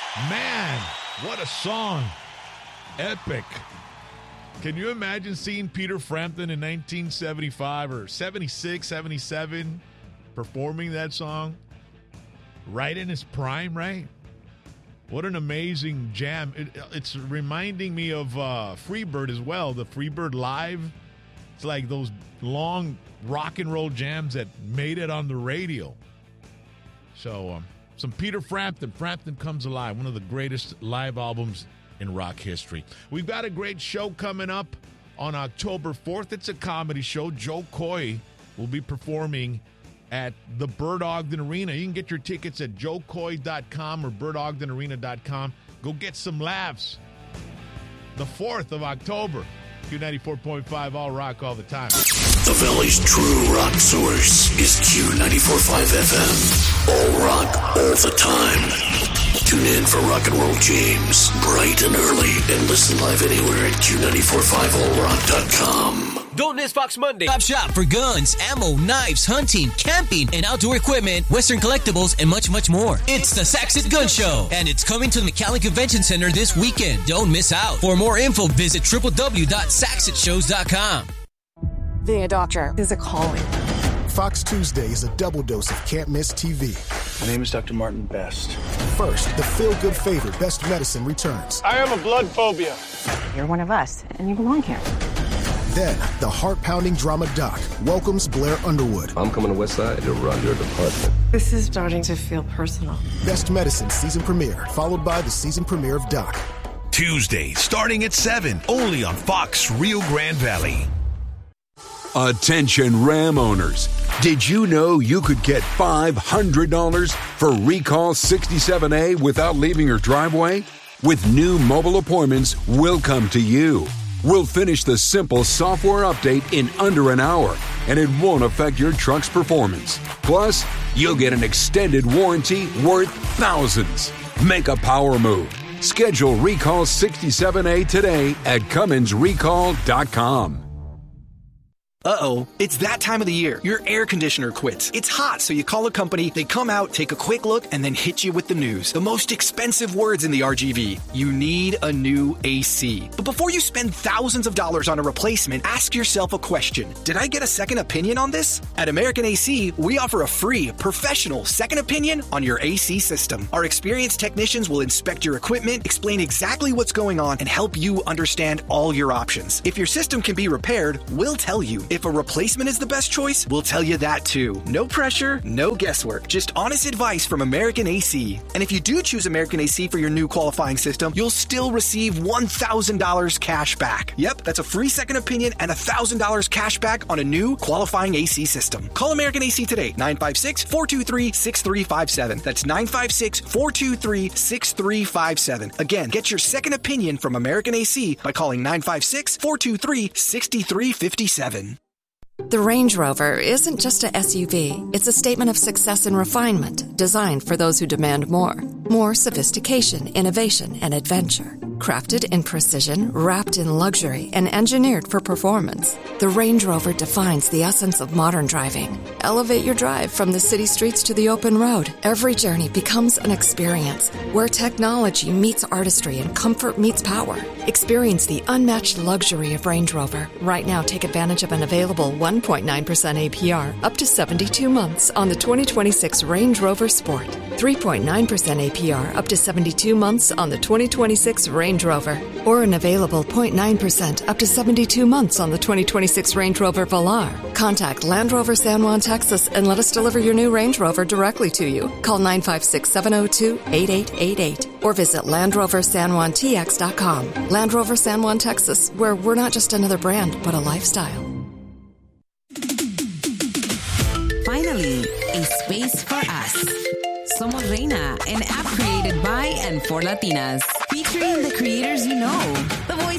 Man, what a song. Epic. Can you imagine seeing Peter Frampton in 1975 or 76, 77 performing that song? Right in his prime, right? What an amazing jam. It's reminding me of Freebird as well, the Freebird Live. It's like those long rock and roll jams that made it on the radio. So, some Peter Frampton. Frampton Comes Alive, one of the greatest live albums in rock history. We've got a great show coming up on October 4th. It's a comedy show. Joe Coy will be performing at the Bert Ogden Arena. You can get your tickets at joecoy.com or bertogdenarena.com. Go get some laughs. The 4th of October. Q94.5, all rock all the time. The Valley's true rock source is Q94.5 FM. All rock all the time. Tune in for Rock and Roll James, bright and early, and listen live anywhere at Q945allrock.com. Don't miss Fox Monday. Top shop for guns, ammo, knives, hunting, camping, and outdoor equipment, Western collectibles, and much, much more. It's the Saxit Gun Show, and it's coming to the McAllen Convention Center this weekend. Don't miss out. For more info, visit www.saxitshows.com. Being a doctor is a calling. Fox Tuesday is a double dose of can't miss TV. My name is Dr. Martin Best. First, the feel-good favorite, Best Medicine, returns. I have a blood phobia. You're one of us, and you belong here. Then, the heart-pounding drama doc welcomes Blair Underwood. I'm coming to Westside to run your department. This is starting to feel personal. Best Medicine season premiere, followed by the season premiere of Doc. Tuesday, starting at 7, only on Fox Rio Grande Valley. Attention Ram owners. Did you know you could get $500 for Recall 67A without leaving your driveway? With new mobile appointments, we'll come to you. We'll finish the simple software update in under an hour, and it won't affect your truck's performance. Plus, you'll get an extended warranty worth thousands. Make a power move. Schedule Recall 67A today at CumminsRecall.com. Uh-oh, it's that time of the year. Your air conditioner quits. It's hot, so you call a company, they come out, take a quick look, and then hit you with the news. The most expensive words in the RGV. You need a new AC. But before you spend thousands of dollars on a replacement, ask yourself a question. Did I get a second opinion on this? At American AC, we offer a free, professional second opinion on your AC system. Our experienced technicians will inspect your equipment, explain exactly what's going on, and help you understand all your options. If your system can be repaired, we'll tell you. If a replacement is the best choice, we'll tell you that too. No pressure, no guesswork. Just honest advice from American AC. And if you do choose American AC for your new qualifying system, you'll still receive $1,000 cash back. Yep, that's a free second opinion and $1,000 cash back on a new qualifying AC system. Call American AC today, 956-423-6357. That's 956-423-6357. Again, get your second opinion from American AC by calling 956-423-6357. The Range Rover isn't just a SUV. It's a statement of success and refinement, designed for those who demand more. More sophistication, innovation, and adventure. Crafted in precision, wrapped in luxury, and engineered for performance, the Range Rover defines the essence of modern driving. Elevate your drive from the city streets to the open road. Every journey becomes an experience where technology meets artistry and comfort meets power. Experience the unmatched luxury of Range Rover. Right now, take advantage of an available 1.9% APR up to 72 months on the 2026 Range Rover Sport. 3.9% APR up to 72 months on the 2026 Range Rover. Or an available 0.9% up to 72 months on the 2026 Range Rover Velar. Contact Land Rover San Juan, Texas, and let us deliver your new Range Rover directly to you. Call 956-702-8888 or visit LandRoverSanJuanTX.com. Land Rover San Juan, Texas, where we're not just another brand, but a lifestyle. Finally, a space for us. Somos Reina, an app created by and for Latinas, featuring the creators you know. The voices